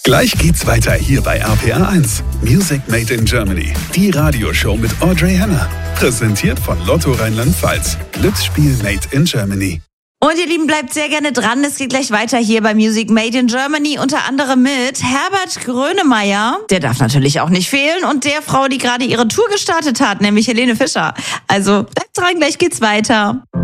Gleich geht's weiter hier bei RPR 1. Music Made in Germany. Die Radioshow mit Audrey Henner. Präsentiert von Lotto Rheinland-Pfalz. Glücksspiel Made in Germany. Und ihr Lieben, bleibt sehr gerne dran. Es geht gleich weiter hier bei Music Made in Germany. Unter anderem mit Herbert Grönemeyer. Der darf natürlich auch nicht fehlen. Und der Frau, die gerade ihre Tour gestartet hat, nämlich Helene Fischer. Also bleibt dran, gleich geht's weiter.